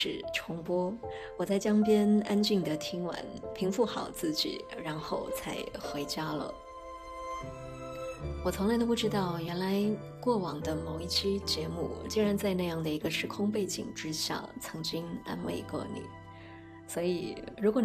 是重播。我在江边安静地听完，平复好自己，然后才回家了。我从来都不知道，原来过往的某一期节目竟然在那样的一个时空背景之下曾经安慰过你。所以如果